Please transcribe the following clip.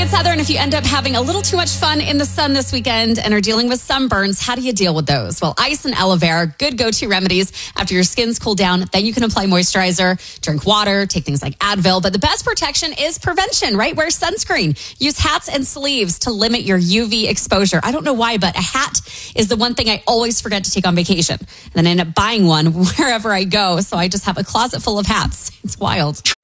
it's Heather, and if you end up having a little too much fun in the sun this weekend and are dealing with sunburns, how do you deal with those? Well, ice and aloe vera, good go-to remedies after your skin's cooled down. Then you can apply moisturizer, drink water, take things like Advil. But the best protection is prevention, right? Wear sunscreen. Use hats and sleeves to limit your UV exposure. I don't know why, but a hat is the one thing I always forget to take on vacation. And then I end up buying one wherever I go. So I just have a closet full of hats. It's wild.